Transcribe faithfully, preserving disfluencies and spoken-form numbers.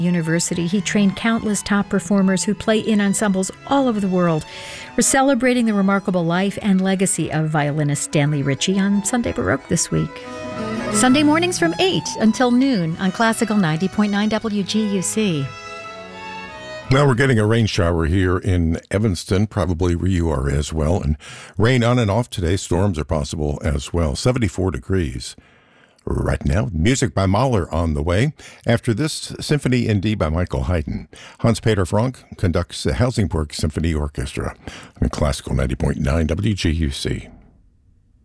University. He trained countless top performers who play in ensembles all over the world. We're celebrating the remarkable life and legacy of violinist Stanley Ritchie on Sunday Baroque this week. Sunday mornings from eight until noon on Classical ninety point nine W G U C. Well, we're getting a rain shower here in Evanston, probably where you are as well. And rain on and off today. Storms are possible as well. seventy-four degrees. Right now, music by Mahler on the way. After this, Symphony in D by Michael Haydn. Hans-Peter Frank conducts the Helsingborg Symphony Orchestra on Classical ninety point nine W G U C.